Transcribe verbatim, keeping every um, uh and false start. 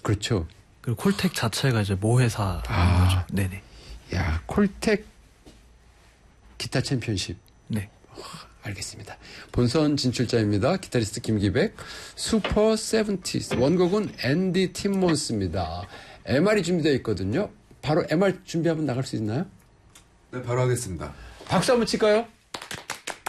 그렇죠. 그리고 콜텍 자체가 이제 모 회사인 아. 거죠. 네네. 야, 콜텍 기타 챔피언십. 네. 알겠습니다. 본선 진출자입니다. 기타리스트 김기백, 슈퍼 세븐티스. 원곡은 앤디 팀몬스입니다. 엠알이 준비되어 있거든요. 바로 엠알 준비하면 나갈 수 있나요? 네, 바로 하겠습니다. 박수 한번 칠까요?